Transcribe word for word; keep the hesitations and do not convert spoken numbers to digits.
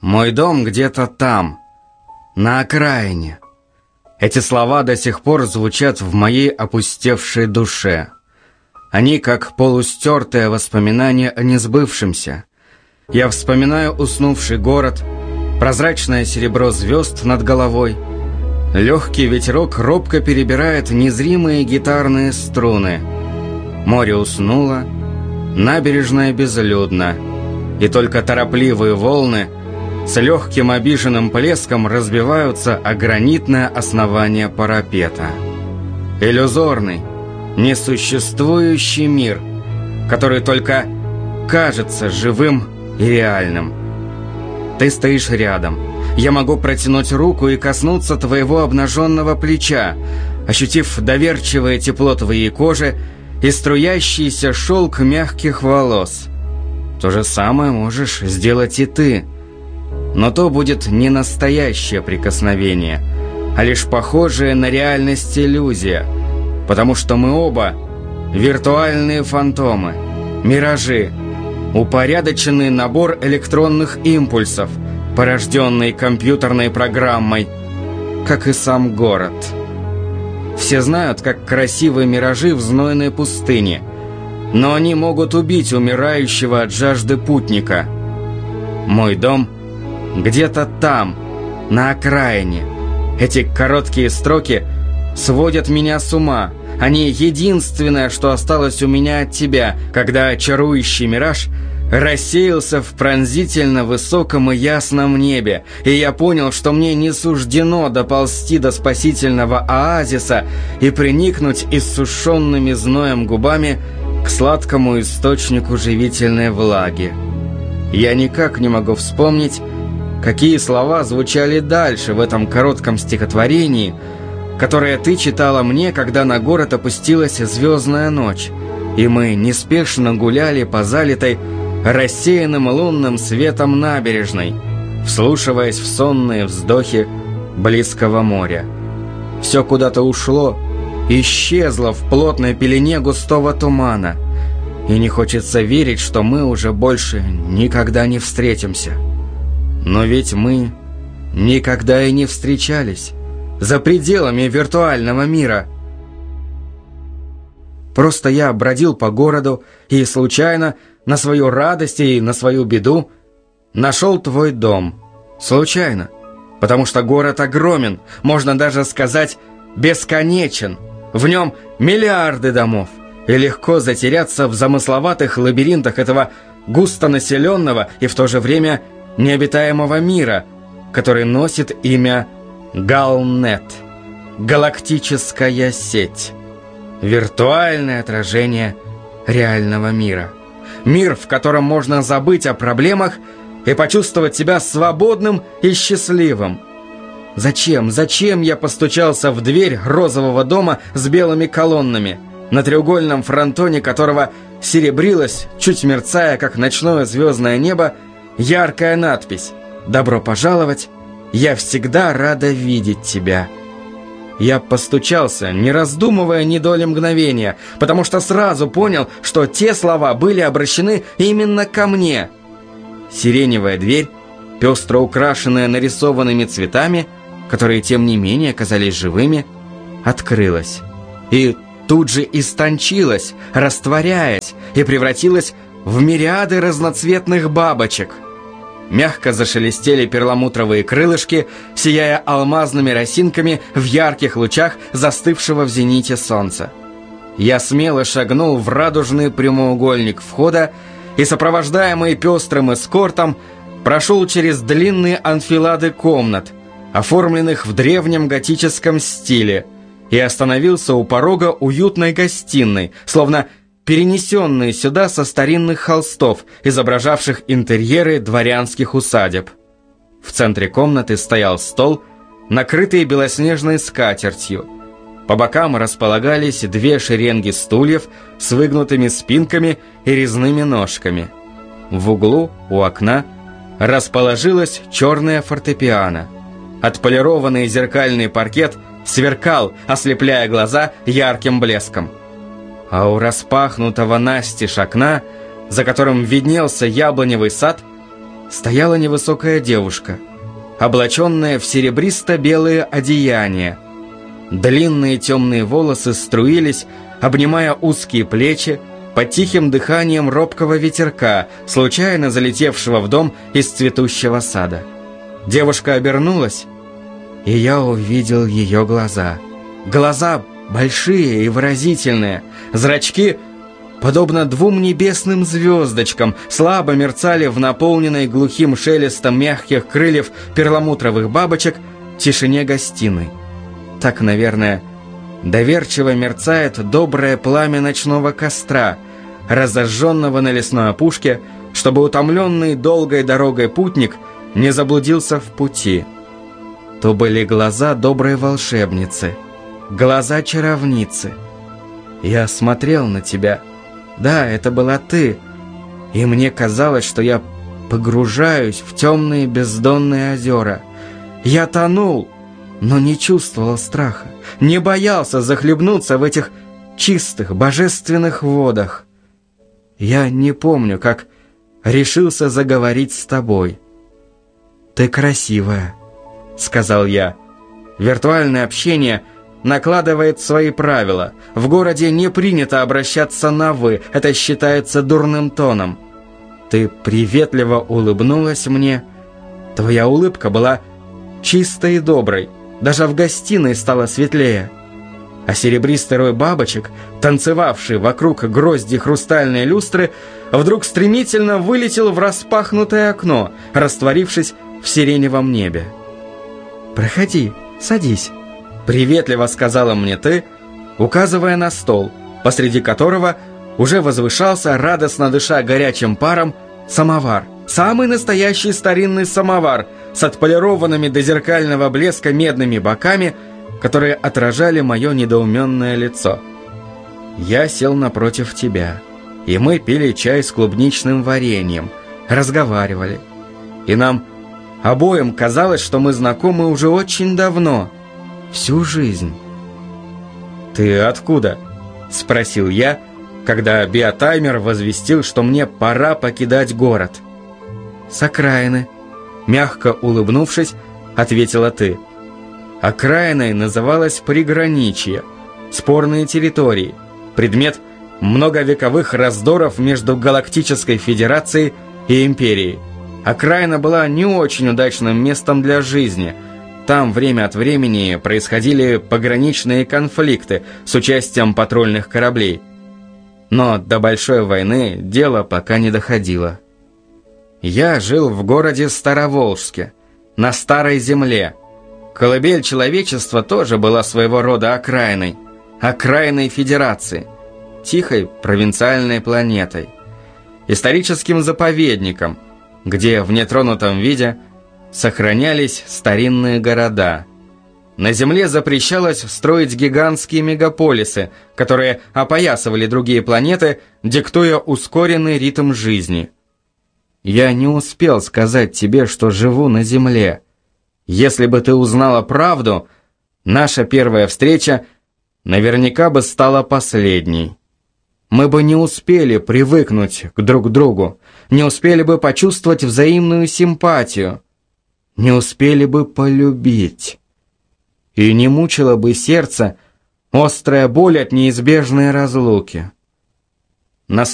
Мой дом где-то там, на окраине. Эти слова до сих пор звучат в моей опустевшей душе. Они как полустертое воспоминание о несбывшемся. Я вспоминаю уснувший город, прозрачное серебро звезд над головой. Легкий ветерок робко перебирает незримые гитарные струны. Море уснуло, набережная безлюдна, и только торопливые волны с легким обиженным плеском разбиваются о гранитное основание парапета. Иллюзорный, несуществующий мир, который только кажется живым и реальным. Ты стоишь рядом. Я могу протянуть руку и коснуться твоего обнаженного плеча, ощутив доверчивое тепло твоей кожи и струящийся шелк мягких волос. То же самое можешь сделать и ты. Но то будет не настоящее прикосновение, а лишь похожая на реальность иллюзия, потому что мы оба виртуальные фантомы, миражи, упорядоченный набор электронных импульсов, порожденный компьютерной программой, как и сам город. Все знают, как красивы миражи в знойной пустыне, но они могут убить умирающего от жажды путника. Мой дом где-то там, на окраине. Эти короткие строки сводят меня с ума. Они единственное, что осталось у меня от тебя, когда чарующий мираж рассеялся в пронзительно высоком и ясном небе, и я понял, что мне не суждено доползти до спасительного оазиса и приникнуть иссушенными зноем губами к сладкому источнику живительной влаги. Я никак не могу вспомнить, какие слова звучали дальше в этом коротком стихотворении, которое ты читала мне, когда на город опустилась звездная ночь, и мы неспешно гуляли по залитой рассеянным лунным светом набережной, вслушиваясь в сонные вздохи близкого моря. Все куда-то ушло, исчезло в плотной пелене густого тумана, и не хочется верить, что мы уже больше никогда не встретимся. Но ведь мы никогда и не встречались за пределами виртуального мира. Просто я бродил по городу и случайно, на свою радость и на свою беду, нашел твой дом. Случайно. Потому что город огромен, можно даже сказать, бесконечен. В нем миллиарды домов. И легко затеряться в замысловатых лабиринтах этого густонаселенного и в то же время необитаемого мира, который носит имя Галнет. Галактическая сеть. Виртуальное отражение реального мира. Мир, в котором можно забыть о проблемах и почувствовать себя свободным и счастливым. Зачем, зачем я постучался в дверь розового дома с белыми колоннами, на треугольном фронтоне которого серебрилась, чуть мерцая, как ночное звездное небо, яркая надпись «Добро пожаловать, я всегда рада видеть тебя». Я постучался, не раздумывая ни доли мгновения, потому что сразу понял, что те слова были обращены именно ко мне. Сиреневая дверь, пестро украшенная нарисованными цветами, которые тем не менее казались живыми, открылась. И тут же истончилась, растворяясь, и превратилась в мириады разноцветных бабочек. Мягко зашелестели перламутровые крылышки, сияя алмазными росинками в ярких лучах застывшего в зените солнца. Я смело шагнул в радужный прямоугольник входа и, сопровождаемый пестрым эскортом, прошел через длинные анфилады комнат, оформленных в древнем готическом стиле, и остановился у порога уютной гостиной, словно перенесенные сюда со старинных холстов, изображавших интерьеры дворянских усадеб. В центре комнаты стоял стол, накрытый белоснежной скатертью. По бокам располагались две шеренги стульев с выгнутыми спинками и резными ножками. В углу, у окна, расположилась черная фортепиано. Отполированный зеркальный паркет сверкал, ослепляя глаза ярким блеском. А у распахнутого настежь окна, за которым виднелся яблоневый сад, стояла невысокая девушка, облаченная в серебристо-белые одеяния. Длинные темные волосы струились, обнимая узкие плечи, под тихим дыханием робкого ветерка, случайно залетевшего в дом из цветущего сада. Девушка обернулась, и я увидел ее глаза. Глаза большие и выразительные, зрачки, подобно двум небесным звездочкам, слабо мерцали в наполненной глухим шелестом мягких крыльев перламутровых бабочек тишине гостиной. Так, наверное, доверчиво мерцает доброе пламя ночного костра, разожженного на лесной опушке, чтобы утомленный долгой дорогой путник не заблудился в пути. То были глаза доброй волшебницы, глаза чаровницы. Я смотрел на тебя. Да, это была ты, и мне казалось, что я погружаюсь в темные бездонные озера. Я тонул, но не чувствовал страха, не боялся захлебнуться в этих чистых, божественных водах. Я не помню, как решился заговорить с тобой. «Ты красивая», — сказал я. Виртуальное общение накладывает свои правила. В городе не принято обращаться на «вы», это считается дурным тоном. Ты приветливо улыбнулась мне. Твоя улыбка была чистой и доброй. Даже в гостиной стало светлее. А серебристый рой бабочек, танцевавший вокруг грозди хрустальной люстры, вдруг стремительно вылетел в распахнутое окно, растворившись в сиреневом небе. «Проходи, садись», — приветливо сказала мне ты, указывая на стол, посреди которого уже возвышался, радостно дыша горячим паром, самовар. Самый настоящий старинный самовар с отполированными до зеркального блеска медными боками, которые отражали мое недоуменное лицо. Я сел напротив тебя, и мы пили чай с клубничным вареньем, разговаривали. И нам обоим казалось, что мы знакомы уже очень давно, всю жизнь. «Ты откуда?» — спросил я, когда биотаймер возвестил, что мне пора покидать город. «С окраины», — мягко улыбнувшись, ответила ты. Окраиной называлось приграничье, спорные территории, предмет многовековых раздоров между Галактической Федерацией и Империей. Окраина была не очень удачным местом для жизни. Там время от времени происходили пограничные конфликты с участием патрульных кораблей. Но до большой войны дело пока не доходило. Я жил в городе Староволжске, на Старой Земле. Колыбель человечества тоже была своего рода окраиной, окраиной Федерации, тихой провинциальной планетой, историческим заповедником, где в нетронутом виде сохранялись старинные города. На Земле запрещалось строить гигантские мегаполисы, которые опоясывали другие планеты, диктуя ускоренный ритм жизни. Я не успел сказать тебе, что живу на Земле. Если бы ты узнала правду, наша первая встреча наверняка бы стала последней. Мы бы не успели привыкнуть к друг другу, не успели бы почувствовать взаимную симпатию, не успели бы полюбить. И не мучила бы сердце острая боль от неизбежной разлуки. На